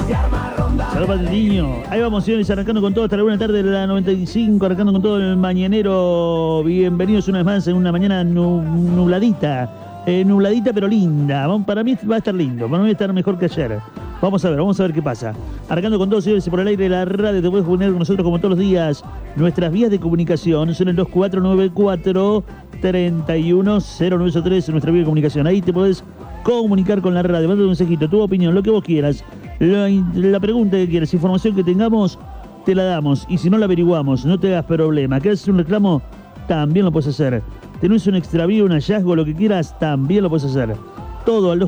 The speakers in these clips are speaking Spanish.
Saludos para el niño. Ahí vamos, señores, arrancando con todo hasta la buena tarde de la 95, arrancando con todo el mañanero. Bienvenidos una vez más en una mañana nubladita. Nubladita pero linda. Para mí va a estar lindo, para mí va a estar mejor que ayer. Vamos a ver qué pasa. Arrancando con todo, señores, por el aire de la radio. Te puedes poner con nosotros como todos los días. Nuestras vías de comunicación son el 2494-310903, nuestra vía de comunicación. Ahí te podés comunicar con la radio, mandar un mensajito, tu opinión, lo que vos quieras. La pregunta que quieras, información que tengamos, te la damos. Y si no la averiguamos, no te hagas problema. ¿Querés un reclamo? También lo puedes hacer. Tenés un extravío, un hallazgo, lo que quieras, también lo puedes hacer. Todo al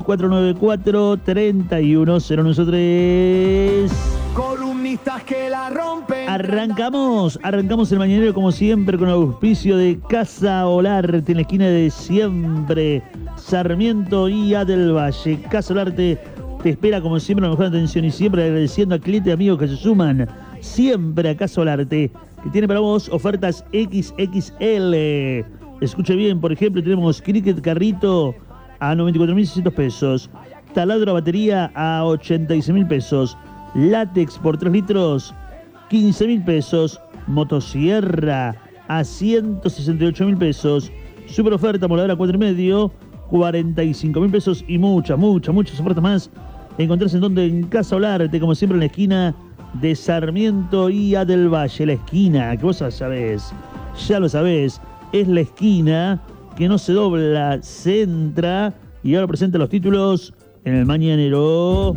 2494-310903. Columnistas que la rompen. Arrancamos el mañanero como siempre con el auspicio de Casa Olarte en la esquina de siempre, Sarmiento y A del Valle. Casa Olarte te espera como siempre la mejor atención y siempre agradeciendo a clientes y amigos que se suman siempre a Casa Olarte, que tiene para vos ofertas XXL. Escuche bien, por ejemplo, tenemos cricket carrito a 94.600 pesos, taladro a batería a 86.000 pesos, látex por 3 litros 15.000 pesos, motosierra a 168.000 pesos, super oferta moladora 4,5, 45.000 pesos y muchas ofertas más. Encontrás en donde, en Casa Olarte, como siempre en la esquina de Sarmiento y A del Valle, la esquina que vos sabés, ya lo sabés, es la esquina que no se dobla, se entra. Y ahora presenta los títulos en el mañanero.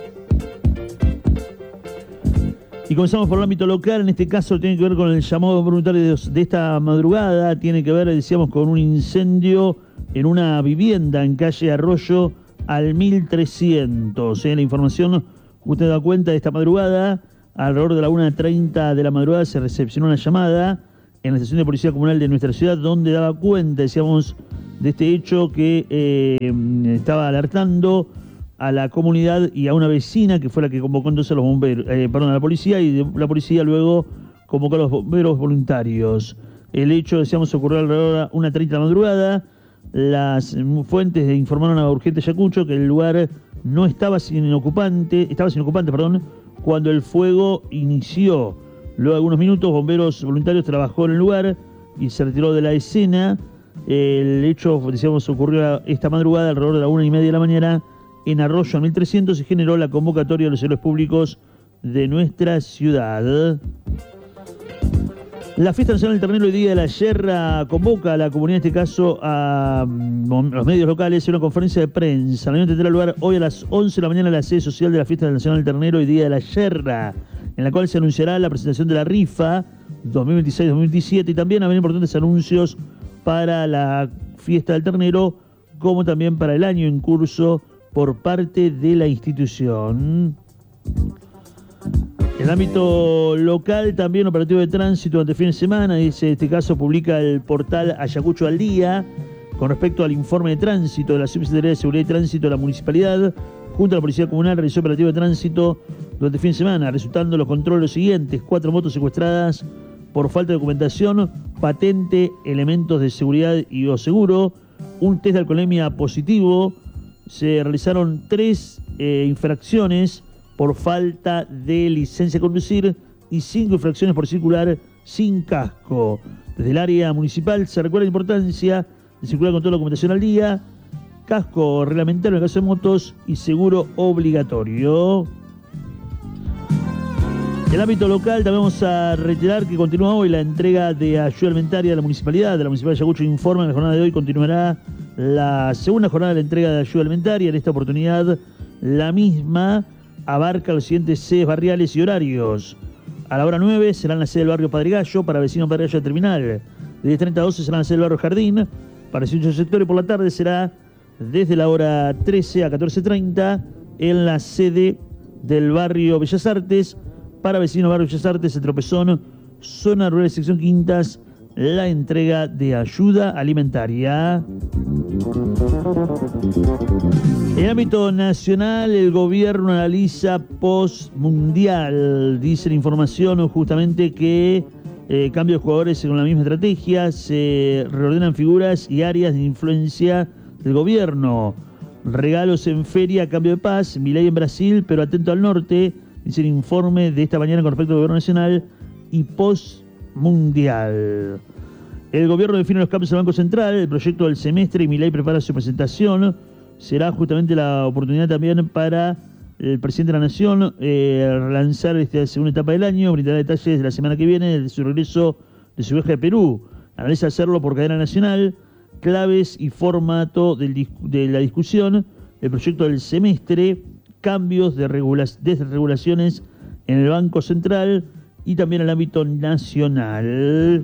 Y comenzamos por el ámbito local. En este caso tiene que ver con el llamado voluntario de esta madrugada. Tiene que ver, decíamos, con un incendio en una vivienda en calle Arroyo al 1300. La información, usted da cuenta, de esta madrugada, alrededor de la 1:30 de la madrugada, se recepcionó una llamada en la estación de policía comunal de nuestra ciudad, donde daba cuenta, decíamos, de este hecho que estaba alertando a la comunidad y a una vecina, que fue la que convocó entonces a los bomberos, a la policía, y la policía luego convocó a los bomberos voluntarios. El hecho, decíamos, ocurrió alrededor de 1:30 de la madrugada. Las fuentes informaron a Urgente Ayacucho que el lugar no estaba sin ocupante, cuando el fuego inició. Luego de algunos minutos, bomberos voluntarios trabajó en el lugar y se retiró de la escena. El hecho, decíamos, ocurrió esta madrugada alrededor de la 1:30 de la mañana en Arroyo al 1300 y generó la convocatoria de los servidores públicos de nuestra ciudad. La Fiesta Nacional del Ternero y Día de la Yerra convoca a la comunidad, en este caso a los medios locales, en una conferencia de prensa. La misma tendrá lugar hoy a las 11 de la mañana en la sede social de la Fiesta Nacional del Ternero y Día de la Yerra, en la cual se anunciará la presentación de la rifa 2026-2027 y también habrá importantes anuncios para la Fiesta del Ternero, como también para el año en curso por parte de la institución. En el ámbito local, también operativo de tránsito durante el fin de semana. En este caso publica el portal Ayacucho al Día con respecto al informe de tránsito de la Subsecretaría de Seguridad y Tránsito de la Municipalidad. Junto a la Policía Comunal realizó operativo de tránsito durante el fin de semana, resultando los controles los siguientes: 4 motos secuestradas por falta de documentación, patente, elementos de seguridad y o seguro, un test de alcoholemia positivo. Se realizaron 3 infracciones por falta de licencia de conducir y 5 infracciones por circular sin casco. Desde el área municipal se recuerda la importancia de circular con toda la documentación al día, casco reglamentario en el caso de motos y seguro obligatorio. En el ámbito local también vamos a reiterar que continúa hoy la entrega de ayuda alimentaria de la Municipalidad. De la Municipalidad de Ayacucho informa que en la jornada de hoy continuará la segunda jornada de la entrega de ayuda alimentaria. En esta oportunidad la misma abarca los siguientes sedes barriales y horarios. A la hora 9 será en la sede del barrio Padre Gallo para vecinos Padre Gallo de Terminal. De 10:30 a 12 será en la sede del barrio Jardín para vecinos del sector, y por la tarde será desde la hora 13 a 14:30 en la sede del barrio Bellas Artes para vecinos barrio Bellas Artes, El Tropezón, zona rural, sección Quintas, la entrega de ayuda alimentaria. En el ámbito nacional, el gobierno analiza post-mundial. Dice la información justamente que cambio de jugadores según la misma estrategia, se reordenan figuras y áreas de influencia del gobierno. Regalos en feria a cambio de paz. Milei en Brasil, pero atento al norte. Dice el informe de esta mañana con respecto al gobierno nacional y post-mundial. El gobierno define los cambios del Banco Central, el proyecto del semestre y Milei prepara su presentación. Será justamente la oportunidad también para el presidente de la Nación lanzar esta segunda etapa del año, brindará detalles de la semana que viene de su regreso de su viaje a Perú. Analiza hacerlo por cadena nacional, claves y formato de la discusión, el proyecto del semestre, cambios de desregulaciones en el Banco Central y también en el ámbito nacional.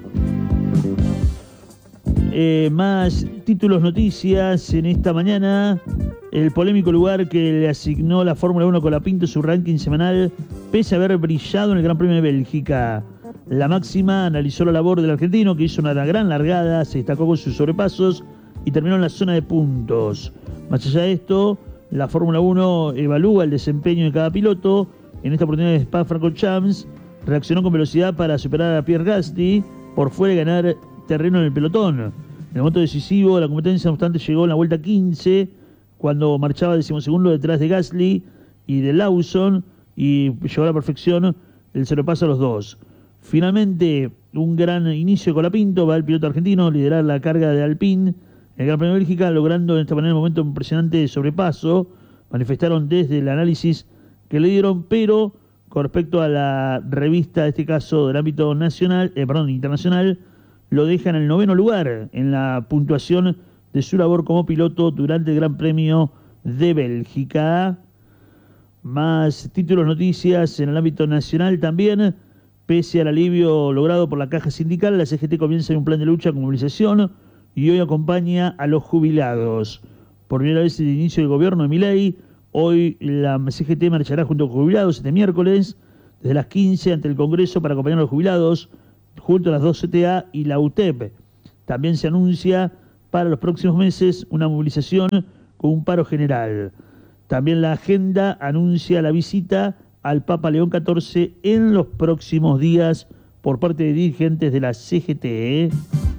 Más títulos, noticias en esta mañana. El polémico lugar que le asignó la Fórmula 1 Colapinto su ranking semanal, pese a haber brillado en el Gran Premio de Bélgica. La máxima analizó la labor del argentino, que hizo una gran largada, se destacó con sus sobrepasos y terminó en la zona de puntos. Más allá de esto, la Fórmula 1 evalúa el desempeño de cada piloto. En esta oportunidad de Spa-Francorchamps reaccionó con velocidad para superar a Pierre Gasly por fuera y ganar terreno en el pelotón. En el momento decisivo de la competencia, no obstante, llegó en la vuelta 15, cuando marchaba 12º detrás de Gasly y de Lawson, y llegó a la perfección el sobrepaso a los dos. Finalmente, un gran inicio con Colapinto, va el piloto argentino a liderar la carga de Alpine en el Gran Premio de Bélgica, logrando de esta manera un momento impresionante de sobrepaso. Manifestaron desde el análisis que le dieron, pero con respecto a la revista, en este caso del ámbito internacional, lo deja en el 9º lugar en la puntuación de su labor como piloto durante el Gran Premio de Bélgica. Más títulos, noticias en el ámbito nacional también. Pese al alivio logrado por la caja sindical, la CGT comienza un plan de lucha con movilización y hoy acompaña a los jubilados. Por primera vez desde el inicio del gobierno de Milei, hoy la CGT marchará junto a los jubilados este miércoles desde las 15 ante el Congreso para acompañar a los jubilados junto a las 2 CTA y la UTEP. También se anuncia para los próximos meses una movilización con un paro general. También la agenda anuncia la visita al Papa León XIV en los próximos días por parte de dirigentes de la CGT.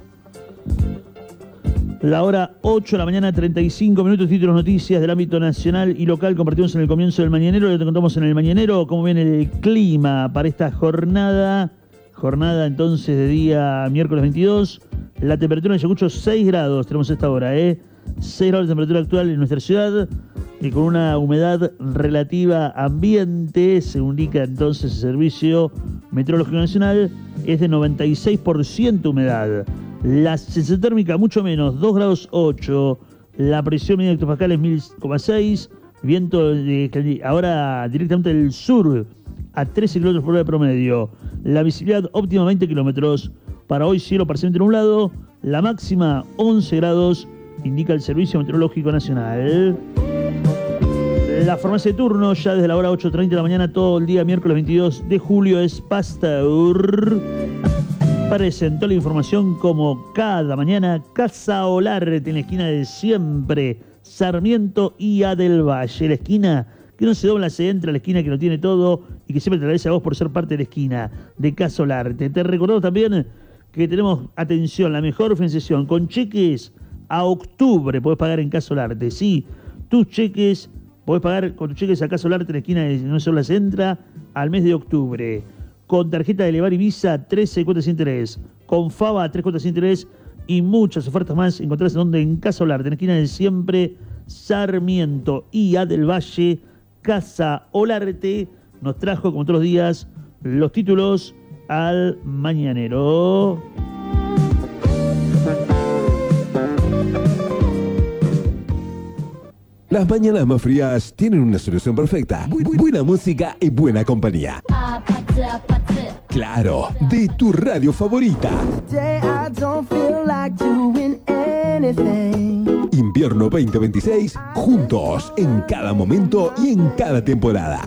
La hora 8 de la mañana, 35 minutos, títulos, noticias del ámbito nacional y local. Compartimos en el comienzo del Mañanero. Ya te contamos en el Mañanero cómo viene el clima para esta jornada. Jornada entonces de día miércoles 22. La temperatura en Ayacucho 6 grados tenemos a esta hora, 6 grados de temperatura actual en nuestra ciudad y con una humedad relativa ambiente, según indica entonces el Servicio Meteorológico Nacional, es de 96% humedad. La sensación térmica mucho menos, 2 grados 8. La presión media hectopascal es 1000,6. Viento ahora directamente del sur a 13 kilómetros por hora de promedio. La visibilidad óptima 20 kilómetros. Para hoy cielo parcialmente nublado. La máxima 11 grados, indica el Servicio Meteorológico Nacional. La farmacia de turno, ya desde la hora 8:30 de la mañana, todo el día, miércoles 22 de julio, es Pasteur. Presentó la información como cada mañana, Casa Olarte, en la esquina de siempre, Sarmiento y A del Valle. La esquina que no se dobla, se entra, la esquina que lo tiene todo y que siempre te agradece a vos por ser parte de la esquina de Casa Olarte. Te recordamos también que tenemos, atención, la mejor financiación con cheques a octubre. Podés pagar en Casa Olarte, sí, tus cheques. Podés pagar con tus cheques a Casa Olarte en la esquina de No Solo Se Entra al mes de octubre. Con tarjeta de Levar y Visa, 13 cuotas sin interés. Con Fava, 3 cuotas sin interés. Y muchas ofertas más encontrás en Casa Olarte, en la esquina de siempre, Sarmiento y A del Valle. Casa Olarte nos trajo, como todos los días, los títulos al Mañanero. Las mañanas más frías tienen una solución perfecta. Buena música y buena compañía. Claro, de tu radio favorita. Invierno 2026, juntos, en cada momento y en cada temporada.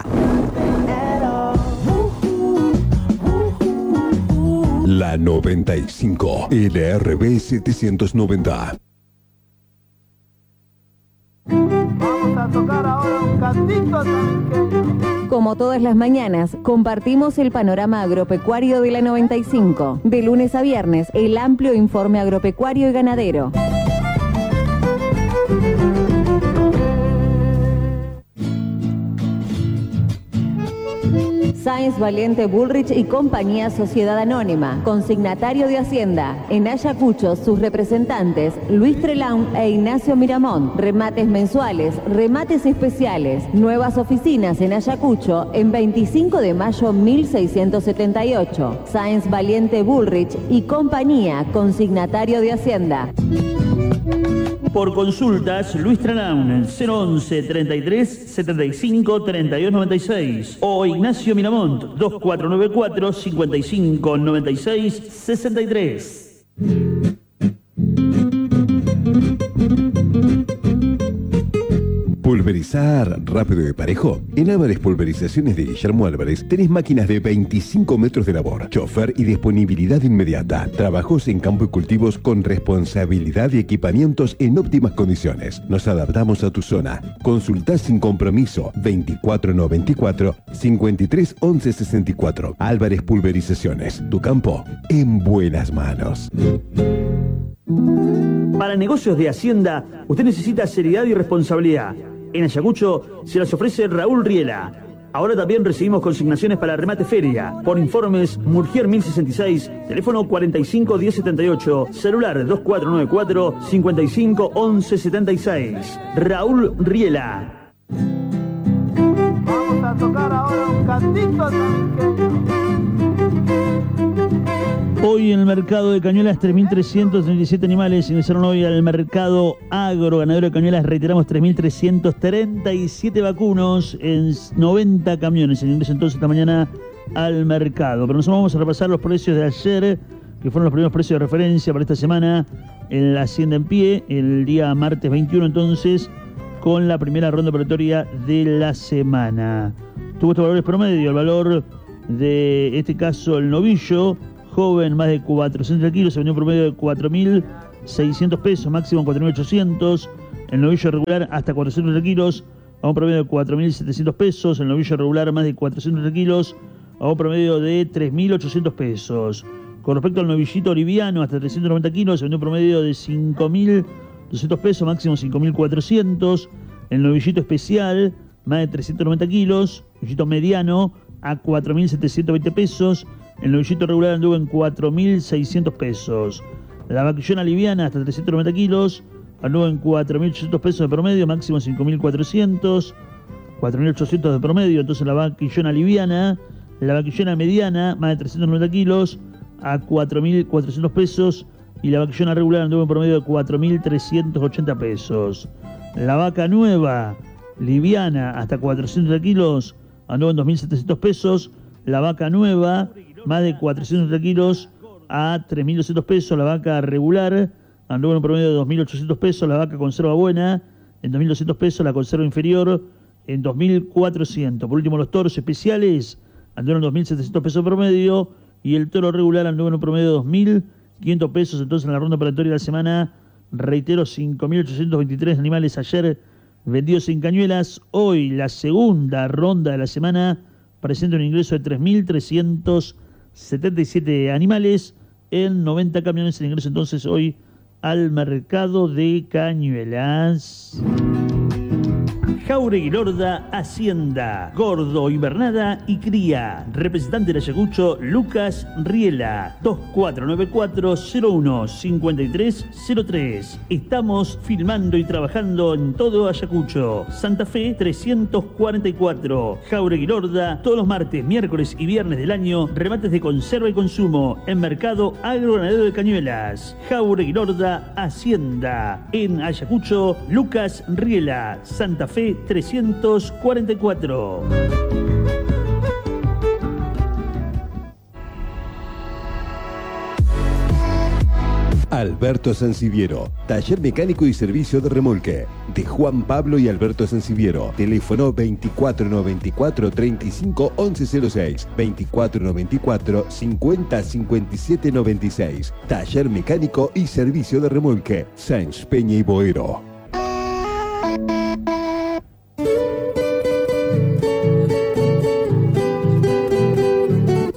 La 95, LRB 790. Vamos a tocar ahora un cantito también. Como todas las mañanas, compartimos el panorama agropecuario de la 95. De lunes a viernes, el amplio informe agropecuario y ganadero. Sáenz Valiente Bullrich y Compañía Sociedad Anónima, consignatario de Hacienda. En Ayacucho, sus representantes Luis Trelaun e Ignacio Miramont. Remates mensuales, remates especiales. Nuevas oficinas en Ayacucho en 25 de mayo 1678. Sáenz Valiente Bullrich y Compañía, consignatario de Hacienda. Por consultas, Luis Trelaun, 011 33 75 32 96 o Ignacio Miramont, 2494 55 96 63. Pulverizar rápido y parejo. En Álvarez Pulverizaciones de Guillermo Álvarez tenés máquinas de 25 metros de labor, chofer y disponibilidad inmediata. Trabajos en campo y cultivos con responsabilidad y equipamientos en óptimas condiciones. Nos adaptamos a tu zona. Consultá sin compromiso 2494 53 11 64. Álvarez Pulverizaciones. Tu campo en buenas manos. Para negocios de Hacienda, usted necesita seriedad y responsabilidad. En Ayacucho se las ofrece Raúl Riela. Ahora también recibimos consignaciones para remate feria. Por informes, Murgier 1066, teléfono 45 1078, celular 2494 55 11 76. Raúl Riela. Vamos a tocar ahora un cantito santiagueño. Hoy en el mercado de Cañuelas, 3.337 animales ingresaron hoy al mercado agro ganadero de Cañuelas. Reiteramos, 3.337 vacunos en 90 camiones. El ingreso entonces esta mañana al mercado. Pero nosotros vamos a repasar los precios de ayer, que fueron los primeros precios de referencia para esta semana en la Hacienda en Pie, el día martes 21 entonces, con la primera ronda operatoria de la semana. Tuvo estos valores promedio, el valor de este caso el novillo joven, más de 400 kilos, se vendió un promedio de 4.600 pesos, máximo 4.800. El novillo regular hasta 400 kilos, a un promedio de 4.700 pesos. El novillo regular más de 400 kilos, a un promedio de 3.800 pesos. Con respecto al novillito liviano, hasta 390 kilos, se vendió un promedio de 5.200 pesos, máximo 5.400. El novillito especial, más de 390 kilos. Novillito mediano, a 4.720 pesos. El novillito regular anduvo en 4.600 pesos. La vaquillona liviana hasta 390 kilos anduvo en 4.800 pesos de promedio, máximo 5.400, 4.800 de promedio. Entonces la vaquillona liviana, la vaquillona mediana, más de 390 kilos, a 4.400 pesos. Y la vaquillona regular anduvo en promedio de 4.380 pesos. La vaca nueva, liviana, hasta 400 kilos, anduvo en 2.700 pesos. La vaca nueva, más de 400 kilos, a 3.200 pesos. La vaca regular anduvo en un promedio de 2.800 pesos. La vaca conserva buena en 2.200 pesos. La conserva inferior en 2.400. Por último, los toros especiales anduvieron en 2.700 pesos promedio. Y el toro regular anduvo en un promedio de 2.500 pesos. Entonces, en la ronda operatoria de la semana, reitero, 5.823 animales ayer vendidos en Cañuelas. Hoy, la segunda ronda de la semana, presenta un ingreso de 3.377 animales en 90 camiones. El ingreso entonces hoy al mercado de Cañuelas. Jauregui Lorda Hacienda, Gordo, Invernada y Cría. Representante de Ayacucho, Lucas Riela, 2494-01-5303. Estamos filmando y trabajando en todo Ayacucho. Santa Fe 344. Jauregui Lorda, todos los martes, miércoles y viernes del año, remates de conserva y consumo en Mercado Agroganadero de Cañuelas. Jauregui Lorda Hacienda. En Ayacucho, Lucas Riela, Santa Fe 344. Alberto Sanciviero, taller mecánico y servicio de remolque. De Juan Pablo y Alberto Sanciviero. Teléfono 2494 35 1106, 2494 50 57 96. Taller mecánico y servicio de remolque. Sáenz Peña y Boero.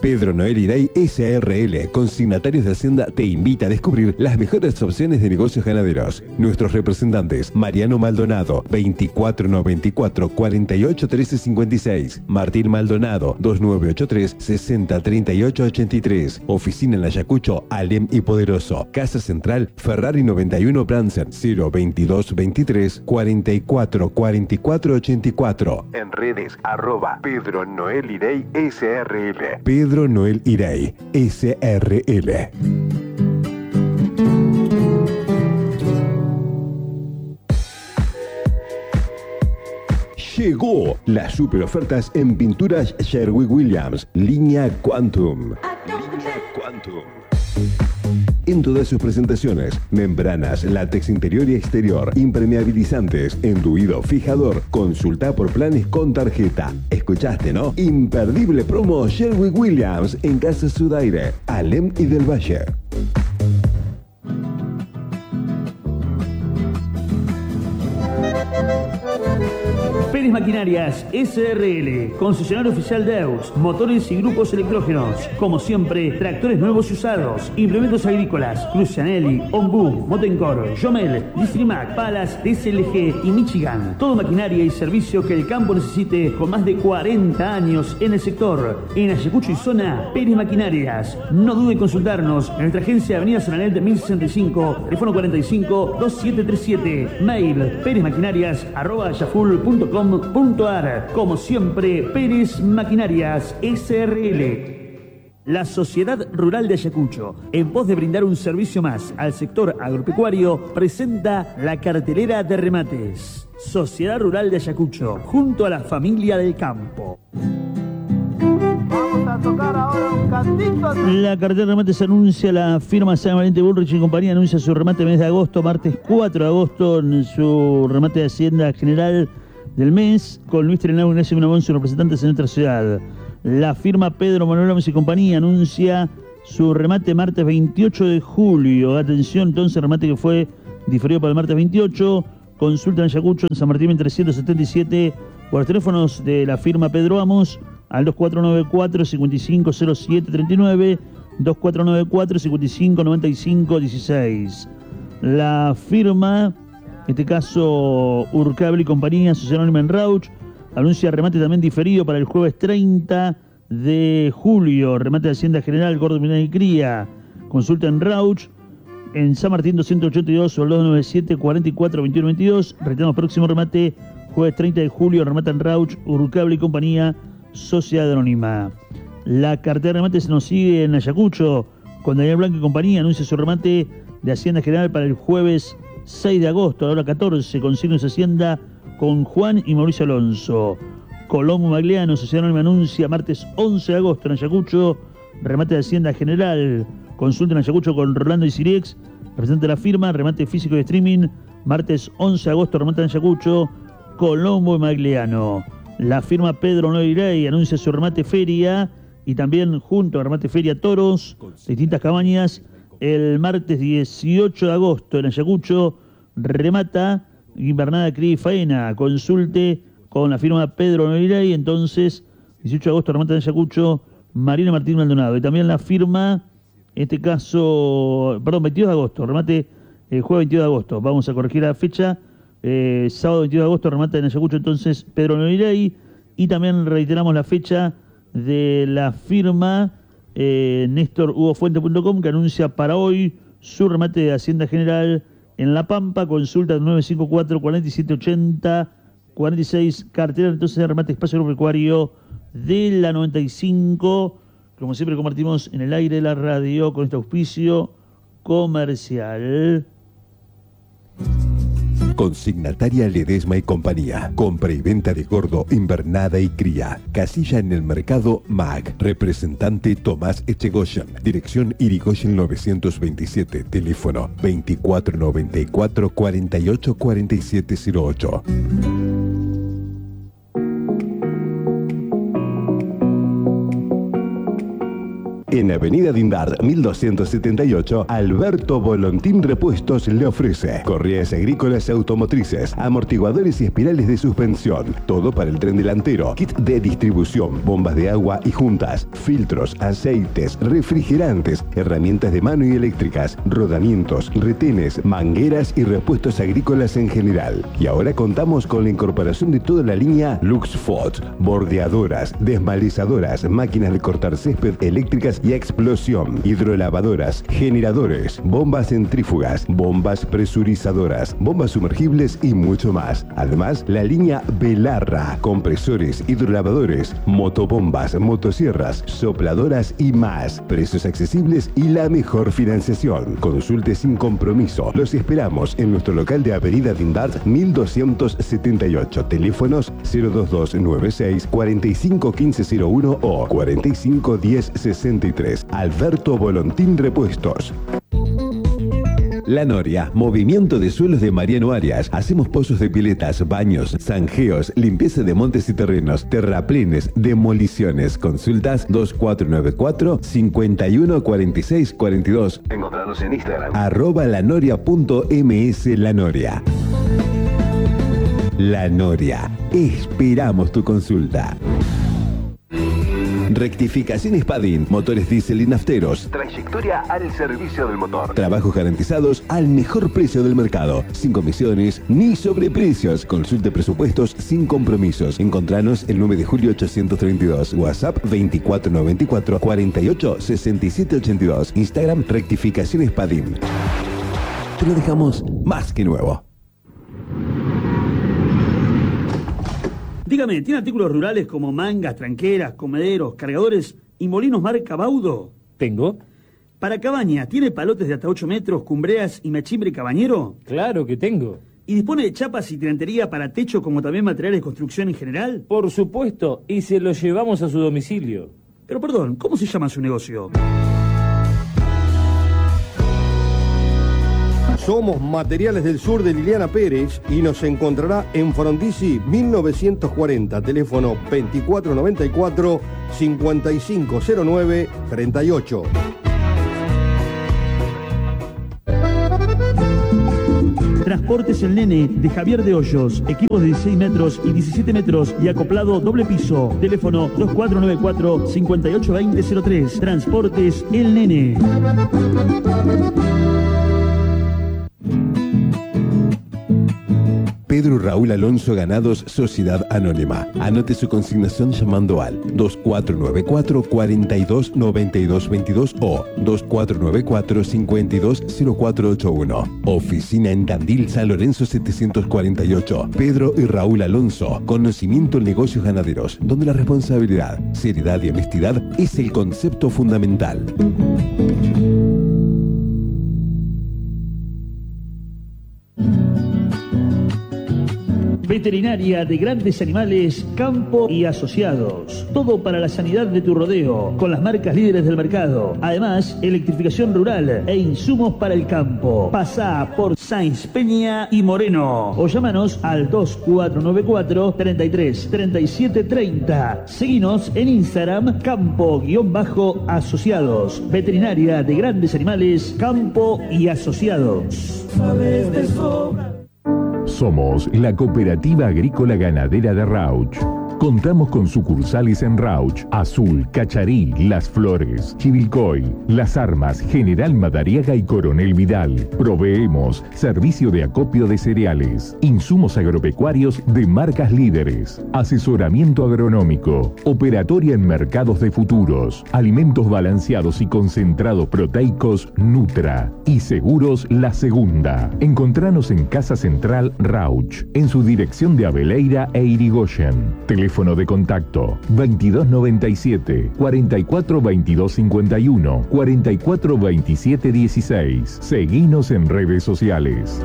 Pedro Noel Irey SRL, consignatarios de Hacienda, te invita a descubrir las mejores opciones de negocios ganaderos. Nuestros representantes: Mariano Maldonado, 2494 48 13 56, Martín Maldonado, 2983 60 38 83, oficina en Ayacucho, Alem y Poderoso, Casa Central, Ferrari 91 Bransen, 022 23 44 44 84. En redes, Pedro Noel Irey SRL. Pedro Noel Irey SRL. Llegó las super ofertas en pinturas Sherwin Williams, línea Quantum. En todas sus presentaciones: membranas, látex interior y exterior, impermeabilizantes, enduido, fijador. Consulta por planes con tarjeta. ¿Escuchaste, no? Imperdible promo Sherwin Williams en Casa Sudaire, Alem y del Valle. Pérez Maquinarias SRL, concesionario oficial de EUS, motores y grupos electrógenos. Como siempre, tractores nuevos y usados, implementos agrícolas, Crucianelli, Ombu, Motencor, Jomel, Distrimac, Palas, DSLG y Michigan. Todo maquinaria y servicio que el campo necesite, con más de 40 años en el sector. En Ayacucho y zona, Pérez Maquinarias. No dude en consultarnos en nuestra agencia Avenida San Anel de 1065, teléfono 45 2737, mail perezmaquinarias@yahoo.com.ar. Como siempre, Pérez Maquinarias SRL. La Sociedad Rural de Ayacucho, en pos de brindar un servicio más al sector agropecuario, presenta la cartelera de remates. Sociedad Rural de Ayacucho, junto a la familia del campo. Vamos a tocar ahora un cantito. La cartelera de remates anuncia la firma San Valente Bullrich y compañía, anuncia su remate mes de agosto, martes 4 de agosto, en su remate de Hacienda General del mes, con Luis Trenau y Ignacio Miramón, sus representantes en nuestra ciudad. La firma Pedro Manuel Gómez y compañía anuncia su remate martes 28 de julio. Atención, entonces, remate que fue diferido para el martes 28. Consulta en Ayacucho, en San Martín 377, por los teléfonos de la firma Pedro Amos, al 2494-550739, 2494-559516. La firma, en este caso Urcable y compañía, Sociedad Anónima en Rauch, anuncia remate también diferido para el jueves 30 de julio. Remate de Hacienda General, Gordo, Mineral y Cría. Consulta en Rauch, en San Martín 282 o el 297 44 21 22. Reiteramos, próximo remate, jueves 30 de julio, remate en Rauch, Urcable y compañía, Sociedad Anónima. La cartera de remates se nos sigue en Ayacucho, con Daniel Blanco y compañía, anuncia su remate de Hacienda General para el jueves 6 de agosto, a la hora 14, con signos de Hacienda, con Juan y Mauricio Alonso. Colombo Magliano, Sociedad Anónima, anuncia martes 11 de agosto en Ayacucho, remate de Hacienda General. Consulta en Ayacucho con Rolando y Sirex, representante de la firma, remate físico y streaming, martes 11 de agosto, remate en Ayacucho, Colombo y Magliano. La firma Pedro Noel Irey anuncia su remate feria, y también junto a remate feria Toros, distintas cabañas, el martes 18 de agosto en Ayacucho, remata invernada, cría y faena. Consulte con la firma Pedro Noel Irey. Entonces, 18 de agosto, remata en Ayacucho, Marina Martín Maldonado. Y también la firma, en este caso, 22 de agosto, remate el jueves 22 de agosto. Vamos a corregir la fecha. Sábado 22 de agosto, remata en Ayacucho, entonces, Pedro Noel Irey. Y también reiteramos la fecha de la firma NéstorHugoFuente.com, que anuncia para hoy su remate de Hacienda General en La Pampa. Consulta 954 4780 46, cartera entonces de remate espacio agropecuario de la 95. Como siempre compartimos en el aire de la radio con este auspicio comercial. Consignataria Ledesma y compañía. Compra y venta de gordo, invernada y cría. Casilla en el mercado MAG. Representante Tomás Echegoyen. Dirección Irigoyen 927. Teléfono 2494 48 4708. En Avenida Dindart 1278, Alberto Volontín Repuestos le ofrece correas agrícolas automotrices, amortiguadores y espirales de suspensión, todo para el tren delantero, kit de distribución, bombas de agua y juntas, filtros, aceites, refrigerantes, herramientas de mano y eléctricas, rodamientos, retenes, mangueras y repuestos agrícolas en general. Y ahora contamos con la incorporación de toda la línea Luxfoot, bordeadoras, desmalizadoras, máquinas de cortar césped eléctricas y a explosión, hidrolavadoras, generadores, bombas centrífugas, bombas presurizadoras, bombas sumergibles y mucho más. Además, la línea Belarra, compresores, hidrolavadores, motobombas, motosierras, sopladoras y más. Precios accesibles y la mejor financiación. Consulte sin compromiso. Los esperamos en nuestro local de Avenida Dindart 1278. Teléfonos 02296 451501 o 451063. Alberto Volontín Repuestos. La Noria, movimiento de suelos de Mariano Arias. Hacemos pozos de piletas, baños, zanjeos, limpieza de montes y terrenos, terraplenes, demoliciones. Consultas 2494 514642. Encontrarnos en Instagram @lanoria.ms La Noria. La Noria. Esperamos tu consulta. Rectificaciones Padin, motores diésel y nafteros. Trayectoria al servicio del motor. Trabajos garantizados al mejor precio del mercado. Sin comisiones ni sobreprecios. Consulte presupuestos sin compromisos. Encontranos el 9 de julio 832. WhatsApp 2494 48 67 82. Instagram Rectificaciones Padin. Te lo dejamos más que nuevo. Dígame, ¿tiene artículos rurales como mangas, tranqueras, comederos, cargadores y molinos marca Baudo? Tengo. Para cabaña, ¿tiene palotes de hasta 8 metros, cumbreas y machimbre cabañero? Claro que tengo. ¿Y dispone de chapas y tirantería para techo como también materiales de construcción en general? Por supuesto, y se lo llevamos a su domicilio. Pero perdón, ¿cómo se llama su negocio? Somos Materiales del Sur de Liliana Pérez y nos encontrará en Frondizi 1940, teléfono 2494-5509-38. Transportes El Nene, de Javier de Hoyos. Equipos de 16 metros y 17 metros y acoplado doble piso. Teléfono 2494-582003. Transportes El Nene. Pedro Raúl Alonso Ganados, Sociedad Anónima. Anote su consignación llamando al 2494 42 92 22 o 2494 52 0481. Oficina en Tandil, San Lorenzo 748. Pedro y Raúl Alonso. Conocimiento en negocios ganaderos, donde la responsabilidad, seriedad y honestidad es el concepto fundamental. Veterinaria de Grandes Animales, Campo y Asociados. Todo para la sanidad de tu rodeo, con las marcas líderes del mercado. Además, electrificación rural e insumos para el campo. Pasá por Sáenz Peña y Moreno o llámanos al 2494 33 37 30. Seguinos en Instagram, Campo-Asociados. Veterinaria de Grandes Animales, Campo y Asociados. Sabes de sobra. Somos la Cooperativa Agrícola Ganadera de Rauch. Contamos con sucursales en Rauch, Azul, Cacharí, Las Flores, Chivilcoy, Las Armas, General Madariaga y Coronel Vidal. Proveemos servicio de acopio de cereales, insumos agropecuarios de marcas líderes, asesoramiento agronómico, operatoria en mercados de futuros, alimentos balanceados y concentrados proteicos Nutra y seguros La Segunda. Encontranos en Casa Central Rauch, en su dirección de Abeleira e Irigoyen. Teléfono de contacto 2297 44 22 51 44 27 16. Seguinos en redes sociales.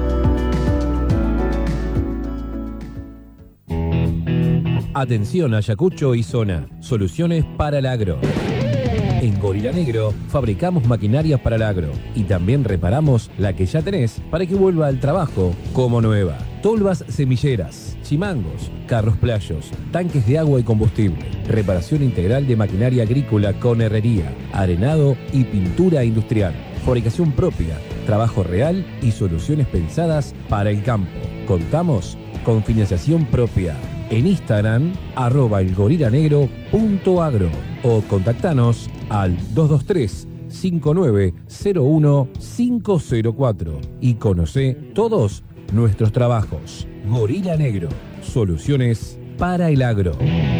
Atención Ayacucho y zona. Soluciones para el agro. En Gorila Negro fabricamos maquinarias para el agro y también reparamos la que ya tenés para que vuelva al trabajo como nueva. Tolvas semilleras, chimangos, carros playos, tanques de agua y combustible, reparación integral de maquinaria agrícola con herrería, arenado y pintura industrial, fabricación propia, trabajo real y soluciones pensadas para el campo. Contamos con financiación propia. En Instagram, @elgorilanegro.agro o contactanos al 223-5901-504 y conoce todos nuestros trabajos. Gorila Negro, soluciones para el agro.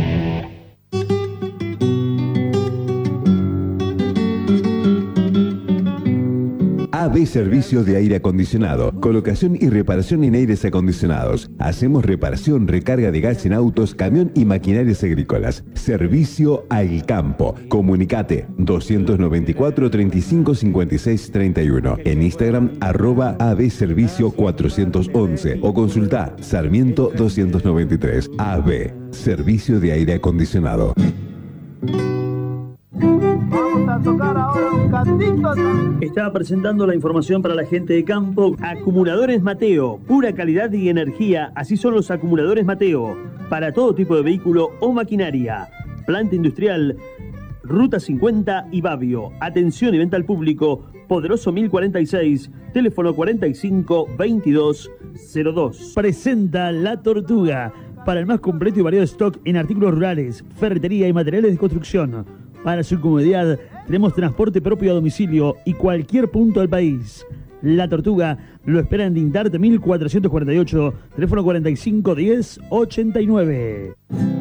AB Servicio de Aire Acondicionado, colocación y reparación en aires acondicionados. Hacemos reparación, recarga de gas en autos, camión y maquinarias agrícolas. Servicio al campo. Comunicate 294 35 56 31. En Instagram @AB Servicio 411 o consulta Sarmiento 293. AB Servicio de Aire Acondicionado. Vamos a tocar ahora un cantito también. Estaba presentando la información para la gente de campo. Acumuladores Mateo, pura calidad y energía. Así son los acumuladores Mateo. Para todo tipo de vehículo o maquinaria. Planta industrial, Ruta 50 y Babio. Atención y venta al público. Poderoso 1046, teléfono 45 22 02. Presenta La Tortuga. Para el más completo y variado stock en artículos rurales, ferretería y materiales de construcción. Para su comodidad, tenemos transporte propio a domicilio y cualquier punto del país. La Tortuga lo espera en Dintarte 1448, teléfono 45 10 89.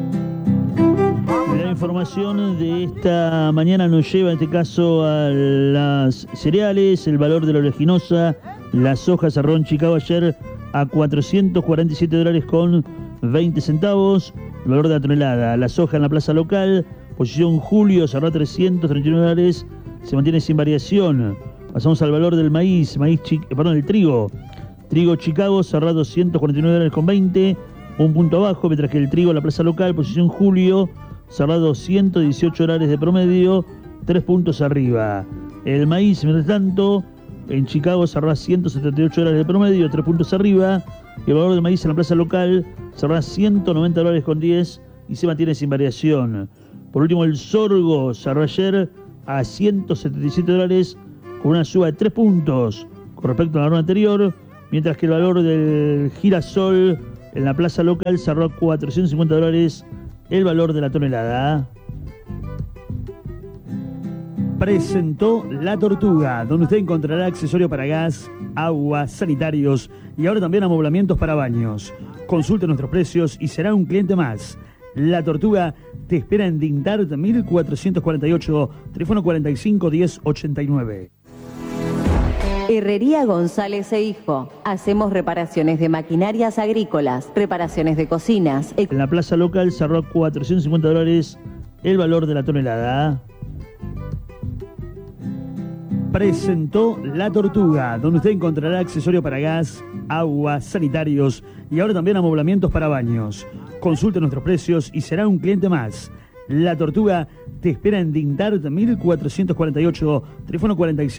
La información de esta mañana nos lleva en este caso a las cereales, el valor de la oleaginosa, la soja cerró en Chicago ayer a $447 con 20 centavos, el valor de la tonelada, la soja en la plaza local, posición julio cerró a $339, se mantiene sin variación. Pasamos al valor del maíz, el trigo Chicago cerró a $249 con 20, un punto abajo, mientras que el trigo en la plaza local, posición julio, cerró a $218 de promedio, 3 puntos arriba. El maíz, mientras tanto, en Chicago cerró a $178 de promedio, 3 puntos arriba. Y el valor del maíz en la plaza local cerró a $190 con 10 y se mantiene sin variación. Por último, el sorgo cerró ayer a $177 con una suba de 3 puntos con respecto a la hora anterior, mientras que el valor del girasol en la plaza local cerró a $450 el valor de la tonelada. Presentó La Tortuga, donde usted encontrará accesorio para gas, agua, sanitarios y ahora también amoblamientos para baños. Consulte nuestros precios y será un cliente más. La Tortuga te espera en Dintart 1448, teléfono 45 10 89. Herrería González e Hijo. Hacemos reparaciones de maquinarias agrícolas, reparaciones de cocinas. En la plaza local cerró a $450 el valor de la tonelada. Presentó La Tortuga, donde usted encontrará accesorio para gas, agua, sanitarios y ahora también amoblamientos para baños. Consulte nuestros precios y será un cliente más. La Tortuga te espera en Dintart 1448, teléfono 45